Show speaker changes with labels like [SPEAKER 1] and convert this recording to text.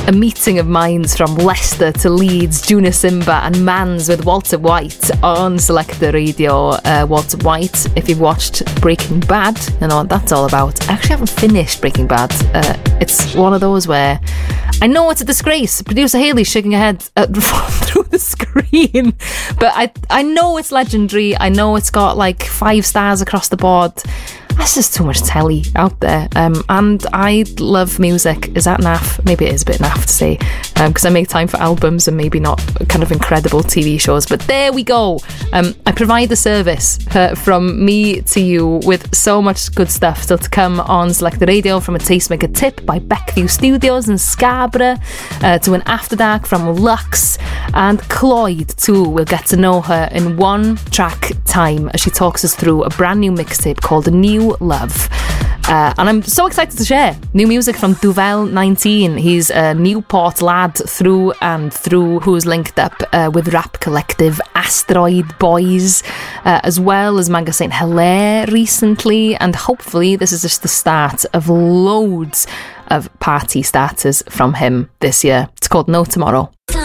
[SPEAKER 1] A meeting of minds from Leicester to Leeds, Juna Simba and Mans with Walter White on Selector Radio. Walter White, if you've watched Breaking Bad, you know what that's all about. I actually haven't finished Breaking Bad. It's one of those where I know it's a disgrace. Producer Hayley's shaking her head through the screen, but I know it's legendary. I know it's got like 5 stars across the board. That's just too much telly out there, and I love music. Is that naff? Maybe it is a bit naff to say, because I make time for albums and maybe not kind of incredible TV shows, but there we go. I provide the service from me to you with so much good stuff still to come on Select the Radio, from a Tastemaker tip by Beckview Studios in Scarborough, to an After Dark from Lux, and Cloyd too. We'll get to know her in one track time as she talks us through a brand new mixtape called New Love. And I'm so excited to share new music from Duvel 19. He's a Newport lad through and through, who's linked up with rap collective Asteroid Boys, as well as Manga Saint Hilaire recently, and hopefully this is just the start of loads of party starters from him this year. It's called No Tomorrow.